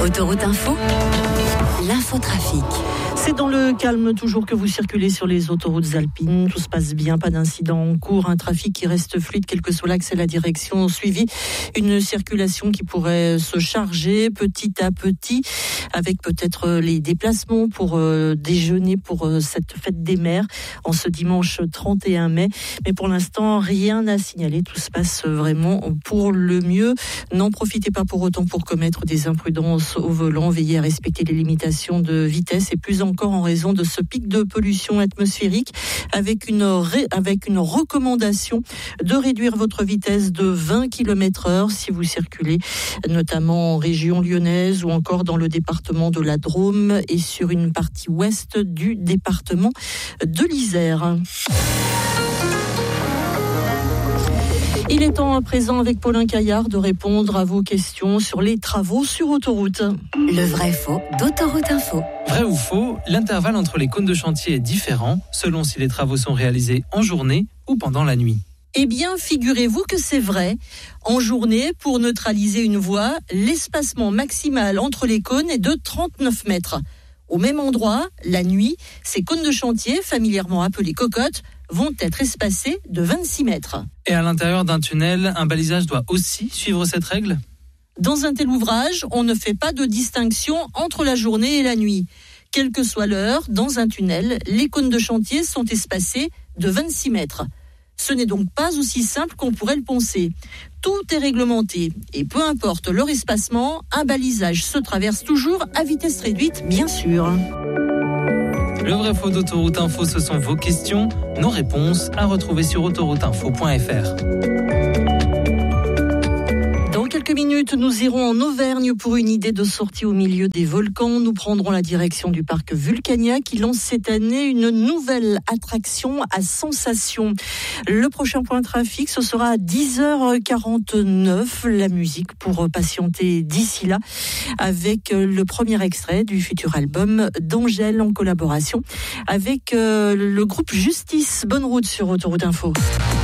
Autoroute Info, l'infotrafic. C'est dans le calme toujours que vous circulez sur les autoroutes alpines. Tout se passe bien, pas d'incident en cours. Un trafic qui reste fluide, quel que soit l'axe et la direction suivie. Une circulation qui pourrait se charger petit à petit, avec peut-être les déplacements pour déjeuner pour cette fête des mères en ce dimanche 31 mai. Mais pour l'instant, rien à signaler. Tout se passe vraiment pour le mieux. N'en profitez pas pour autant pour commettre des imprudences au volant. Veillez à respecter les limitations de vitesse et plus encore en raison de ce pic de pollution atmosphérique avec une recommandation de réduire votre vitesse de 20 km/h si vous circulez notamment en région lyonnaise ou encore dans le département de la Drôme et sur une partie ouest du département de l'Isère. Il est temps à présent avec Paulin Caillard de répondre à vos questions sur les travaux sur autoroute. Le vrai-faux d'Autoroute Info. Vrai ou faux, l'intervalle entre les cônes de chantier est différent selon si les travaux sont réalisés en journée ou pendant la nuit. Eh bien, figurez-vous que c'est vrai. En journée, pour neutraliser une voie, l'espacement maximal entre les cônes est de 39 mètres. Au même endroit, la nuit, ces cônes de chantier, familièrement appelés cocottes, vont être espacés de 26 mètres. Et à l'intérieur d'un tunnel, un balisage doit aussi suivre cette règle ? Dans un tel ouvrage, on ne fait pas de distinction entre la journée et la nuit. Quelle que soit l'heure, dans un tunnel, les cônes de chantier sont espacés de 26 mètres. Ce n'est donc pas aussi simple qu'on pourrait le penser. Tout est réglementé et peu importe leur espacement, un balisage se traverse toujours à vitesse réduite, bien sûr. Le vrai faux d'Autoroute Info, ce sont vos questions. Nos réponses à retrouver sur autorouteinfo.fr. Dans quelques minutes, nous irons en Auvergne pour une idée de sortie au milieu des volcans. Nous prendrons la direction du parc Vulcania qui lance cette année une nouvelle attraction à sensations. Le prochain point trafic, ce sera à 10h49. La musique pour patienter d'ici là avec le premier extrait du futur album d'Angèle en collaboration avec le groupe Justice. Bonne route sur Autoroute Info.